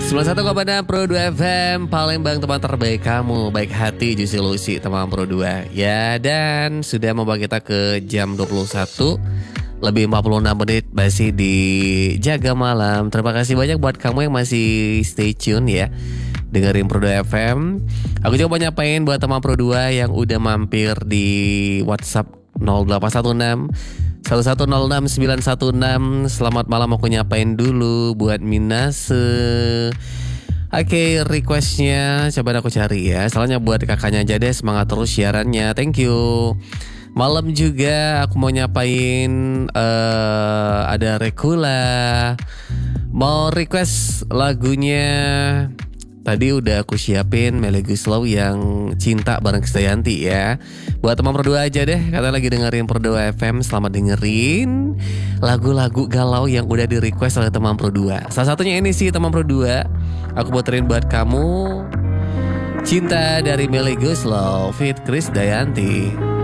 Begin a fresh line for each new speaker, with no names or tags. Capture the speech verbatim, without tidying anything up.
sembilan puluh satu koma enam Pro dua F M Palembang, teman terbaik kamu, baik hati Juicy Lucy teman Pro dua. Ya, dan sudah membawa kita ke jam dua puluh satu lebih empat puluh enam menit masih di Jaga Malam. Terima kasih banyak buat kamu yang masih stay tune ya, dengerin Pro dua F M. Aku juga mau nyapain buat teman Pro dua yang udah mampir di WhatsApp nol delapan satu enam satu satu nol enam sembilan satu enam. Selamat malam, aku nyapain dulu buat Minase. Oke, requestnya coba aku cari ya. Soalnya buat kakaknya aja deh, semangat terus siarannya. Thank you. Malam juga aku mau nyapain uh, ada Rekula. Mau request lagunya. Tadi udah aku siapin Melly Guslow yang Cinta bareng Krisdayanti ya. Buat teman Pro dua aja deh, katanya lagi dengerin Pro dua F M. Selamat dengerin lagu-lagu galau yang udah di request oleh teman Pro dua. Salah satunya ini sih teman Pro dua. Aku puterin buat kamu Cinta dari Melly Guslow feat Krisdayanti.